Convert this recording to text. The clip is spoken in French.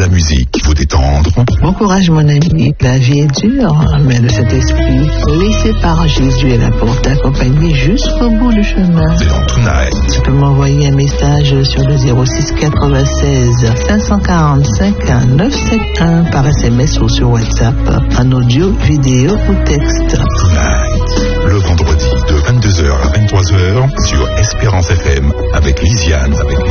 la musique vous détendre. Bon courage mon ami, la vie est dure, mais le Saint-Esprit, laissé par Jésus est là pour t'accompagner jusqu'au bout du chemin. C'est dans Tonight. Tu peux m'envoyer un message sur le 06 96 545 971 par SMS ou sur WhatsApp, en audio, vidéo ou texte. Tonight, le vendredi de 22h à 23h sur Espérance FM avec Lisiane.